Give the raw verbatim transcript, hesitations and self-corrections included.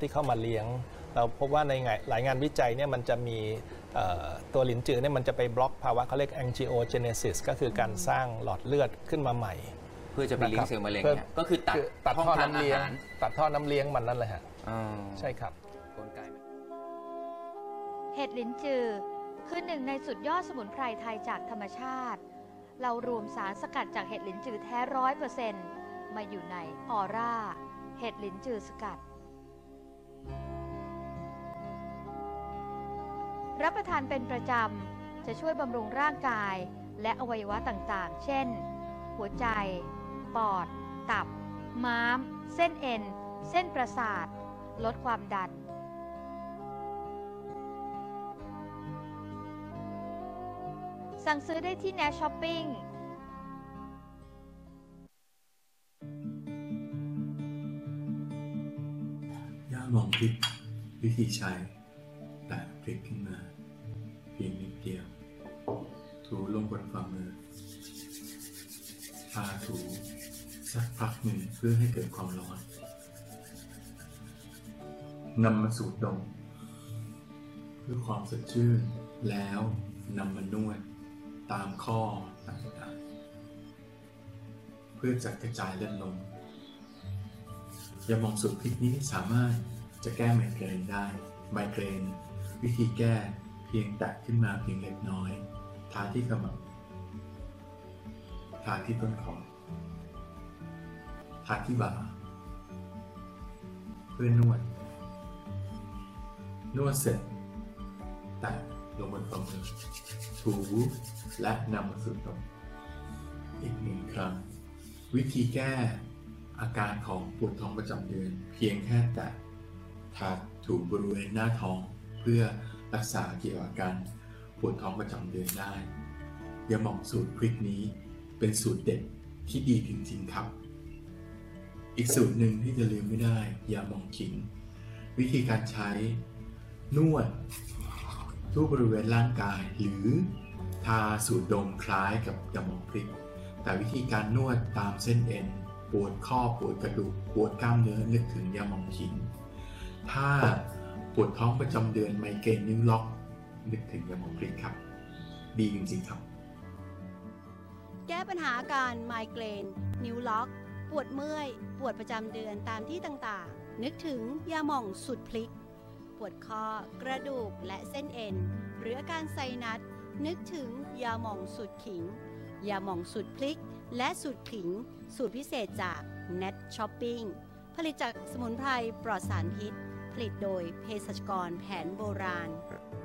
ที่เข้ามาเลี้ยงเราพบว่าในหลายงานวิจัยเนี่ยมันจะมีตัวหลินจือเนี่ยมันจะไปบล็อกภาวะเขาเรียก angiogenesis ก็คือการสร้างหลอดเลือดขึ้นมาใหม่เพื่อจะไปเลี้ยงเซลล์มะเร็งเนี่ยก็คือตัดตัดท่อน้ำเลี้ยงตัดท่อน้ำเลี้ยงมันนั่นแหละฮะใช่ครับกลไกเห็ดหลินจือคือหนึ่งในสุดยอดสมุนไพรไทยจากธรรมชาติเรารวมสารสกัดจากเห็ดหลินจือแท้ร้อยเปอร์เซ็นต์มาอยู่ในออร่าเห็ดหลินจือสกัดรับประทานเป็นประจำจะช่วยบำรุงร่างกายและอวัยวะต่างๆเช่นหัวใจปอดตับม้ามเส้นเอ็นเส้นประสาทลดความดันสั่งซื้อได้ที่ Net Shopping ย่ามองพริกวิธีใช้แตะพริกขึ้นมาเพียงนิดเดียวถูลงบนฝ่ามือทาถูสักพักหนึ่งเพื่อให้เกิดความร้อนนำมาสูดดมเพื่อความสดชื่นแล้วนำมานวดตามข้อต่างๆเพื่อจัดกระจายเลือดลมยาหม่องสูตรพริกนี้สามารถจะแก้ไมเกรนได้ไมเกรนวิธีแก้เพียงแตะขึ้นมาเพียงเล็กน้อยทาที่ขมับทาที่ต้นคอทาที่บ่าเพื่อนวดนวดเสร็จแตะลงบนฝ่ามือถูและนำมาสูดดมอีกหนึ่งครั้งวิธีแก้อาการของปวดท้องประจำเดือนเพียงแค่แตะทาถูบริเวณหน้าท้องเพื่อรักษาเกี่ยวกับอาการปวดท้องประจำเดือนได้ยาหม่องสูตรพริกนี้เป็นสูตรเด็ดที่ดีจริงๆครับอีกสูตรหนึ่งที่จะลืมไม่ได้ยาหม่องขิงวิธีการใช้นวดทั่วบริเวณร่างกายหรือทาสูตรดมคล้ายกับยาหม่องพริกแต่วิธีการนวดตามเส้นเอ็นปวดข้อปวดกระดูกปวดกล้ามเนื้อนึกถึงยาหม่องขิงถ้าปวดท้องประจำเดือนไมเกรนนิ้วล็อกนึกถึงยาหม่องพริกครับดีจริงๆครับแก้ปัญหาอาการไมเกรนนิ้วล็อกปวดเมื่อยปวดประจำเดือนตามที่ต่างๆนึกถึงยาหม่องสูตรพริกปวดคอกระดูกและเส้นเอ็นหรืออาการไซนัสนึกถึงยาหม่องสูตรขิงยาหม่องสูตรพริกและสูตรขิงสูตรพิเศษจาก Net Shopping ผลิตจากสมุนไพรปลอดสารพิษผลิตโดยเภสัชกรแผนโบราณ